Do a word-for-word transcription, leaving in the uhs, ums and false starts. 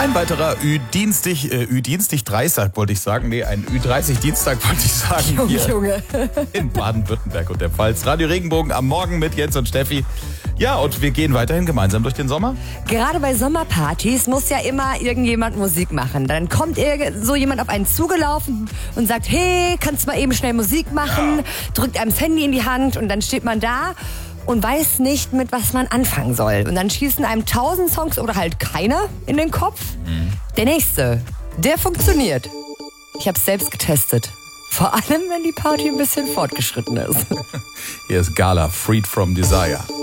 Ein weiterer Ü-Dienstig, äh, Ü-Dienstig-Dreistag wollte ich sagen. Nee, ein Ü dreißig Dienstag wollte ich sagen. Junge, hier Junge. in Baden-Württemberg und der Pfalz. Radio Regenbogen am Morgen mit Jens und Steffi. Ja, und wir gehen weiterhin gemeinsam durch den Sommer. Gerade bei Sommerpartys muss ja immer irgendjemand Musik machen. Dann kommt irgend so jemand auf einen zugelaufen und sagt, hey, kannst du mal eben schnell Musik machen? Ja. Drückt einem das Handy in die Hand und dann steht man da und weiß nicht, mit was man anfangen soll. Und dann schießen einem tausend Songs oder halt keiner in den Kopf. Mhm. Der nächste, der funktioniert. Ich habe es selbst getestet. Vor allem, wenn die Party ein bisschen fortgeschritten ist. Hier ist Gala, Freed from Desire.